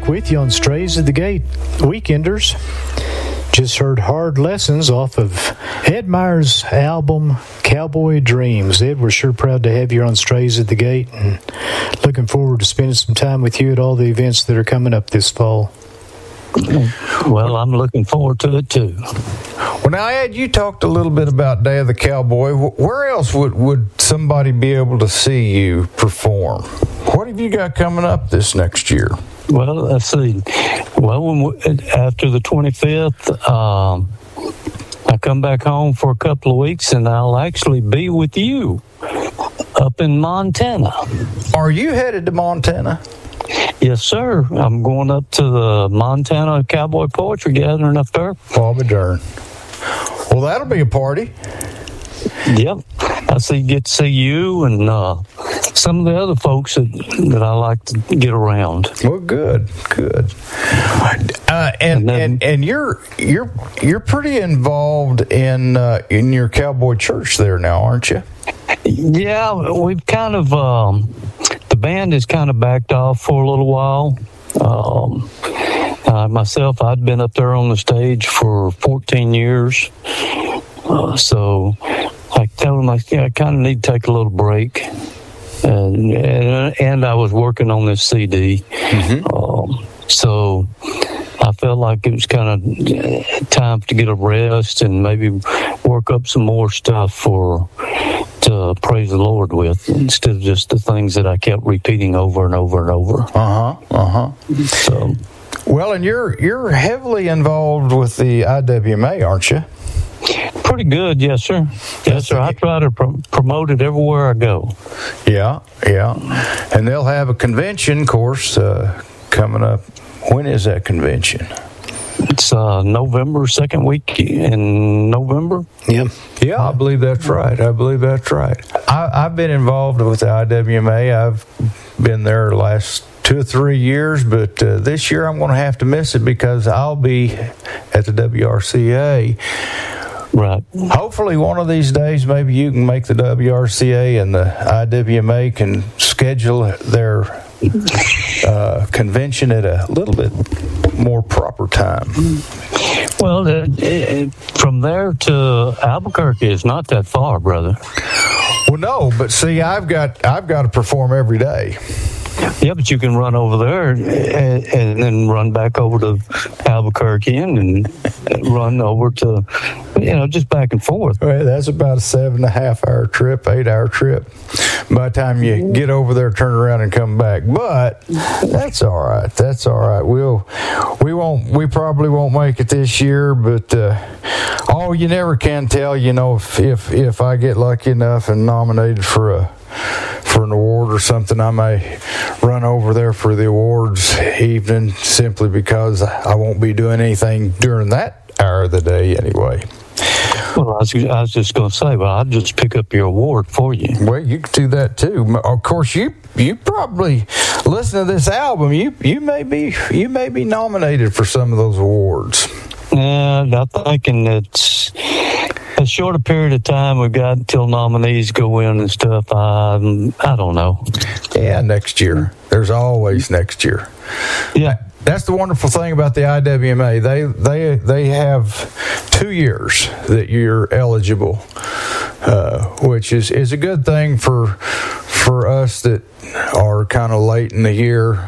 back with you on Strays at the Gate Weekenders. Just heard Hard Lessons off of Ed Meyer's album Cowboy Dreams. Ed, we're sure proud to have you on Strays at the Gate and looking forward to spending some time with you at all the events that are coming up this fall. Well, I'm looking forward to it too. Well, now, Ed, you talked a little bit about Day of the Cowboy. Where else would somebody be able to see you perform? What have you got coming up this next year? Well, let's see. Well, after the 25th, I come back home for a couple of weeks, and I'll actually be with you up in Montana. Are you headed to Montana? Yes, sir. I'm going up to the Montana Cowboy Poetry Gathering up there. I'll be darned. Well, that'll be a party. Yep. Get to see you and some of the other folks that I like to get around. Well, good. And you're pretty involved in your cowboy church there now, aren't you? Yeah, we've kind of the band has kind of backed off for a little while. Myself, I'd been up there on the stage for 14 years, so I told them I kind of need to take a little break, and I was working on this CD, so I felt like it was kind of time to get a rest and maybe work up some more stuff to praise the Lord with, instead of just the things that I kept repeating over and over and over. So, well, and you're heavily involved with the IWMA, aren't you? Pretty good, yes, sir. Yes, sir. I try to promote it everywhere I go. Yeah. And they'll have a convention, course, coming up. When is that convention? It's November, second week in November. Yeah, I believe that's right. I've been involved with the IWMA. I've been there the last 2 or 3 years, but this year I'm going to have to miss it because I'll be at the WRCA. Right. Hopefully one of these days maybe you can make the WRCA and the IWMA can schedule their convention at a little bit more proper time. Well, from there to Albuquerque is not that far, brother. Well, no, but see, I've got to perform every day. Yeah, but you can run over there and then run back over to Albuquerque and run over to, just back and forth. Well, that's about a 7.5-hour trip, 8-hour trip. By the time you get over there, turn around and come back. But that's all right. We probably won't make it this year, but you never can tell. If I get lucky enough and nominated for an award or something, I may run over there for the awards evening simply because I won't be doing anything during that hour of the day anyway. Well, I was just going to say, I'll just pick up your award for you. Well, you can do that too. Of course, you probably listen to this album. You may be nominated for some of those awards. Yeah, I'm thinking it's a shorter period of time we've got until nominees go in and stuff. I don't know. Yeah, next year. There's always next year. Yeah. That's the wonderful thing about the IWMA. They have 2 years that you're eligible, which is a good thing for us that are kind of late in the year,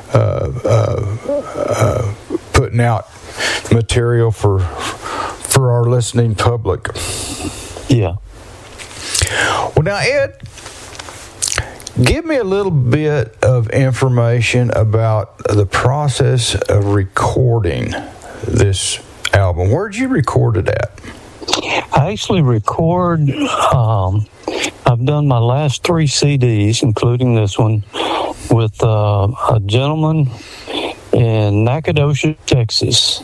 putting out material for our listening public. Yeah. Well, now, Ed, give me a little bit of information about the process of recording this album. Where'd you record it at? I actually record, I've done my last 3 CDs, including this one, with a gentleman in Nacogdoches, Texas.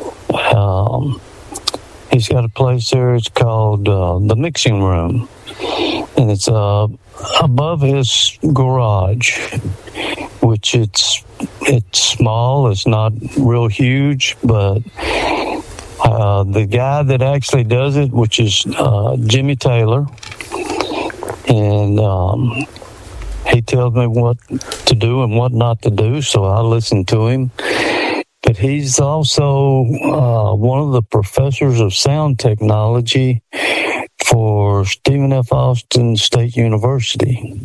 He's got a place there, it's called The Mixing Room, and it's above his garage, which it's small, it's not real huge, but the guy that actually does it, which is Jimmy Taylor, and he tells me what to do and what not to do, so I listened to him. But he's also one of the professors of sound technology for Stephen F. Austin State University.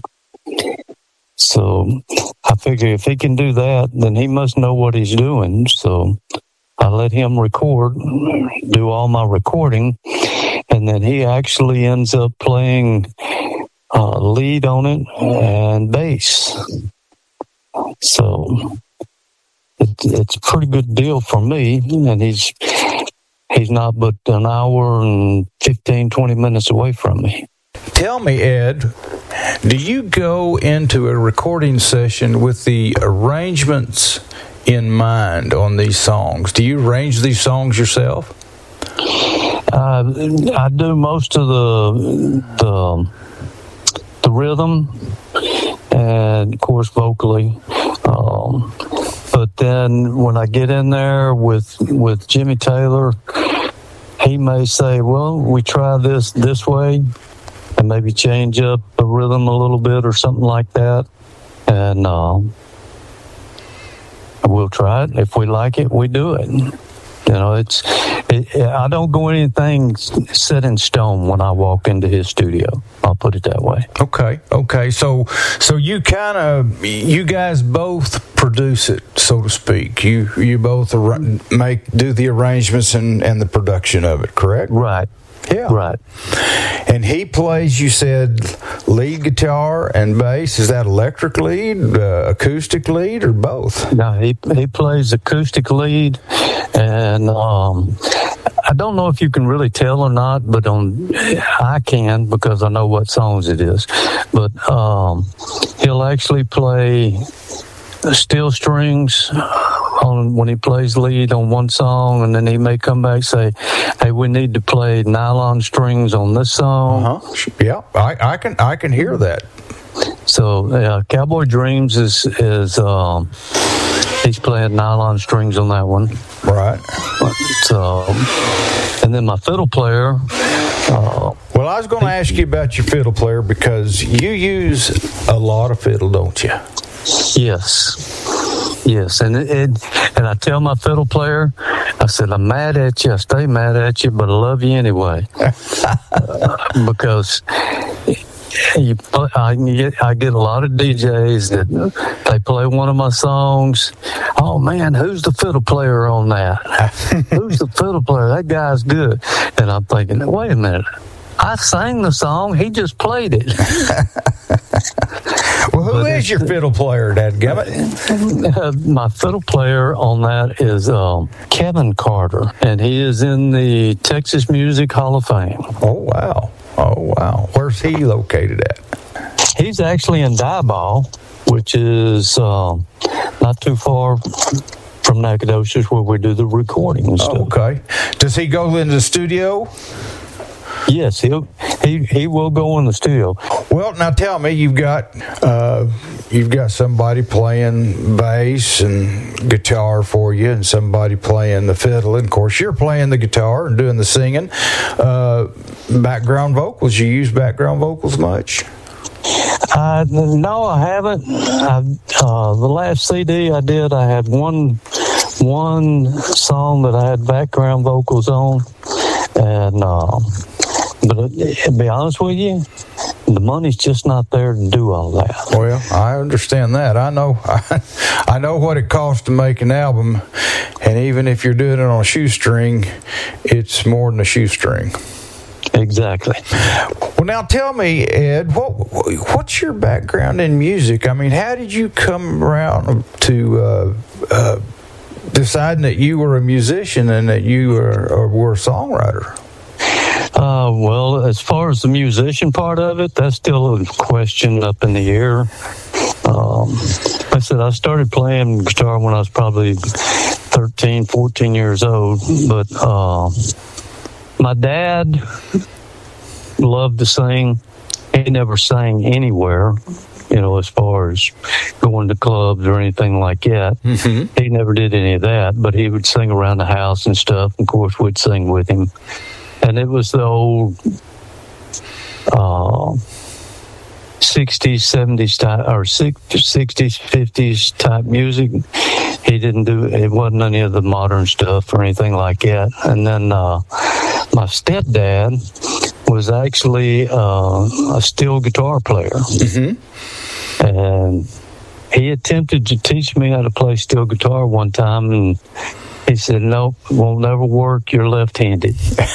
So I figure if he can do that, then he must know what he's doing. So I let him record, do all my recording, and then he actually ends up playing lead on it and bass. So it's a pretty good deal for me, and he's not but an hour and 15, 20 minutes away from me. Tell me, Ed, do you go into a recording session with the arrangements in mind on these songs? Do you arrange these songs yourself? I do most of the rhythm and, of course, vocally. But then when I get in there with Jimmy Taylor, he may say, well, we try this way, and maybe change up the rhythm a little bit or something like that. And we'll try it. If we like it, we do it. You know, I don't go anything set in stone when I walk into his studio. I'll put it that way. Okay. So you guys both produce it, so to speak. You both do the arrangements and the production of it, correct? Right. Yeah. Right. And he plays, you said, lead guitar and bass. Is that electric lead, acoustic lead, or both? No, he plays acoustic lead, and I don't know if you can really tell or not, but I can because I know what songs it is. But he'll actually play steel strings when he plays lead on one song, and then he may come back and say, hey, we need to play nylon strings on this song. Yeah, I can hear that. So Cowboy Dreams is he's playing nylon strings on that one. Right. So, and then my fiddle player. Well, I was going to ask you about your fiddle player because you use a lot of fiddle, don't you? Yes, and I tell my fiddle player, I said, I'm mad at you, I stay mad at you, but I love you anyway. Because I get a lot of DJs that they play one of my songs. Oh man, who's the fiddle player on that? Who's the fiddle player? That guy's good. And I'm thinking, wait a minute, I sang the song, he just played it. Well, who is your fiddle player, dadgummit? My fiddle player on that is Kevin Carter, and he is in the Texas Music Hall of Fame. Oh, wow. Where's he located at? He's actually in Diboll, which is not too far from Nacogdoches, where we do the recording and stuff. Okay. Does he go into the studio? Yes, he will go in the studio. Well, now tell me, you've got somebody playing bass and guitar for you, and somebody playing the fiddle, and of course you're playing the guitar and doing the singing. Background vocals. You use background vocals much? No, I haven't. The last CD I did, I had one song that I had background vocals on, and. But to be honest with you, the money's just not there to do all that. Well, I understand that. I know what it costs to make an album, and even if you're doing it on a shoestring, it's more than a shoestring. Exactly. Well, now tell me, Ed, what's your background in music? I mean, how did you come around to deciding that you were a musician and that you were a songwriter? Well, as far as the musician part of it, that's still a question up in the air. Like I said, I started playing guitar when I was probably 13, 14 years old, but my dad loved to sing. He never sang anywhere, as far as going to clubs or anything like that. Mm-hmm. He never did any of that, but he would sing around the house and stuff. Of course, we'd sing with him. And it was the old 60s, 70s type, or 60s, 50s type music. He didn't do, it wasn't any of the modern stuff or anything like that. And then my stepdad was actually a steel guitar player. Mm-hmm. And he attempted to teach me how to play steel guitar one time, and he said, "Nope, won't never work. You're left-handed."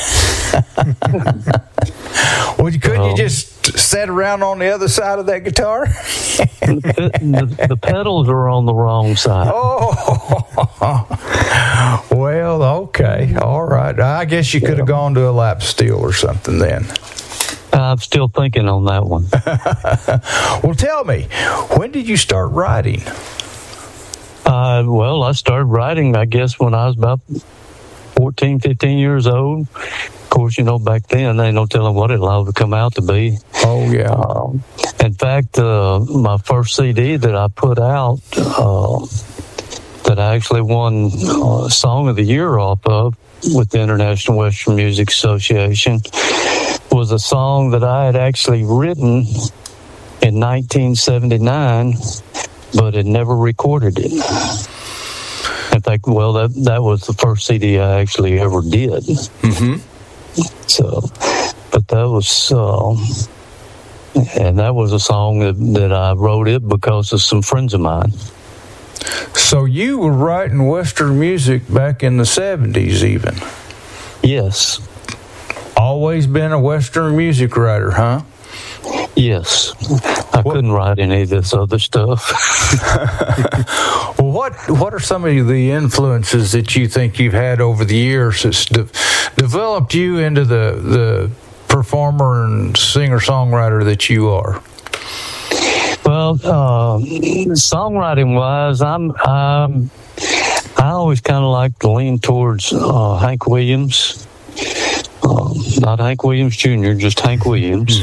Well, couldn't you just sit around on the other side of that guitar? the pedals are on the wrong side. Oh, well, okay, all right. I guess you could have gone to a lap steel or something then. I'm still thinking on that one. Well, tell me, when did you start writing? Well, I started writing, I guess, when I was about 14, 15 years old. Of course, back then, they ain't no telling what it allowed to come out to be. Oh, yeah. In fact, my first CD that I put out, that I actually won Song of the Year off of with the International Western Music Association, was a song that I had actually written in 1979, but had never recorded it. In fact, well, that was the first CD I actually ever did. Mm-hmm. So, but that was, and that was a song that I wrote it because of some friends of mine. So you were writing Western music back in the 70s even? Yes. Always been a Western music writer, huh? Yes. I couldn't write any of this other stuff. Well, what are some of the influences that you think you've had over the years that's developed you into the performer and singer-songwriter that you are? Well, songwriting-wise, I always kind of like to lean towards Hank Williams. Not Hank Williams Jr., just Hank Williams.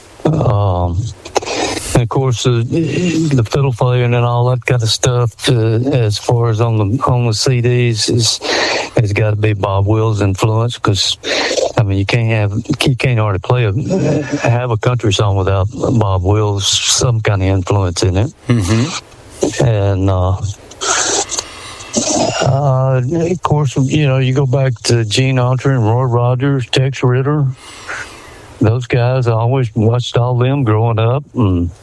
Mm-hmm. And of course, the fiddle playing and all that kind of stuff, as far as on the CDs, has got to be Bob Wills' influence. Because I mean, you can't hardly have a country song without Bob Wills, some kind of influence in it. Mm-hmm. And of course, you go back to Gene Autry and Roy Rogers, Tex Ritter. Those guys, I always watched all them growing up. And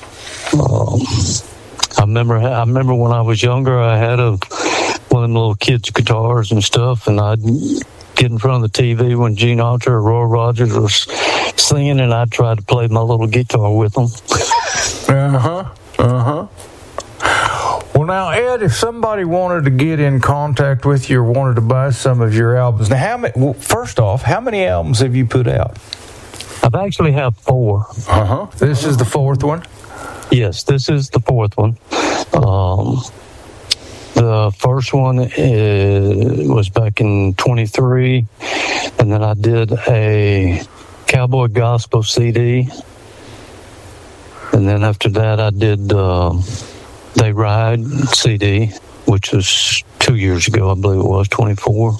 I remember when I was younger, I had one of them little kids' guitars and stuff, and I'd get in front of the TV when Gene Autry or Roy Rogers was singing, and I'd try to play my little guitar with them. Well, now, Ed, if somebody wanted to get in contact with you or wanted to buy some of your albums, now, first off, how many albums have you put out? I've actually have 4. This is the 4th one? Yes, this is the 4th one. The first one was back in 23, and then I did a cowboy gospel CD, and then after that I did They Ride CD, which was 2 years ago, I believe it was, 24,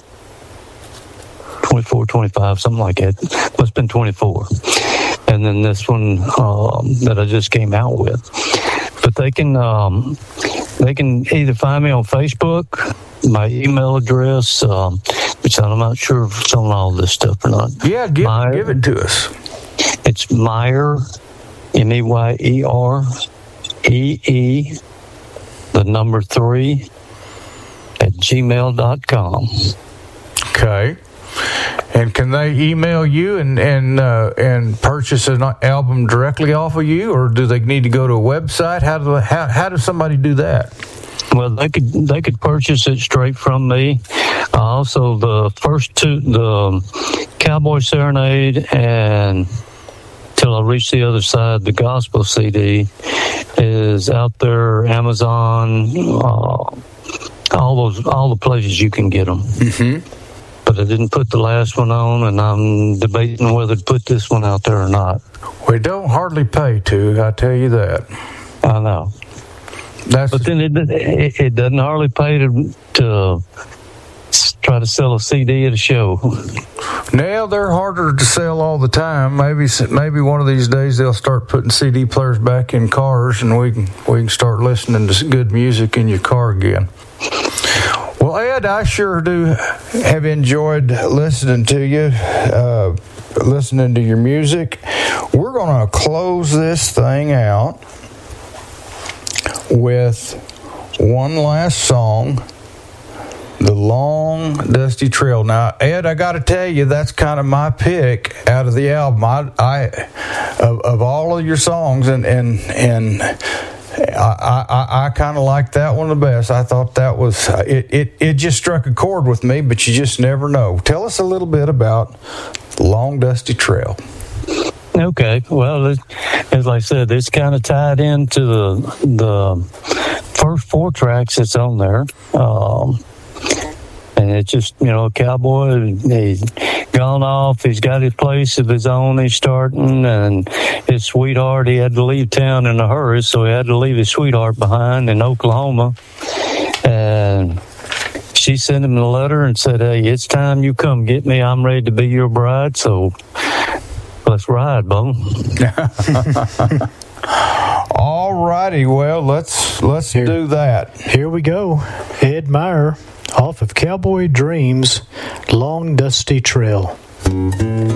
25, something like that. Must have been 24. And then this one that I just came out with. But they can either find me on Facebook, my email address, which I'm not sure if it's on all this stuff or not. Yeah, give it to us. It's Meyer, MEYER, EE, the number 3, at gmail.com. Okay. And can they email you and purchase an album directly off of you, or do they need to go to a website? How does somebody do that? Well, they could purchase it straight from me. Also, the first 2, the Cowboy Serenade and Till I Reach the Other Side, the gospel CD, is out there, Amazon, all the places you can get them. Mm-hmm. But I didn't put the last one on, and I'm debating whether to put this one out there or not. We don't hardly pay to, I tell you that. I know. But then it doesn't hardly pay to try to sell a CD at a show. Now they're harder to sell all the time. Maybe one of these days they'll start putting CD players back in cars, and we can start listening to good music in your car again. Well, Ed, I sure do have enjoyed listening to you, listening to your music. We're going to close this thing out with one last song, The Long Dusty Trail. Now, Ed, I got to tell you, that's kind of my pick out of the album. Of all of your songs, and I kind of like that one the best. I thought that was it just struck a chord with me, but you just never know. Tell us a little bit about The Long Dusty Trail. Okay, well, as I said, it's kind of tied into the first 4 tracks that's on there. And it's just, a cowboy, he's gone off, he's got his place of his own he's starting, and his sweetheart, he had to leave town in a hurry, so he had to leave his sweetheart behind in Oklahoma. And she sent him a letter and said, hey, it's time you come get me, I'm ready to be your bride, so let's ride, Bo. All righty, well, let's do that. Here we go. Ed Meyer off of Cowboy Dreams, Long Dusty Trail.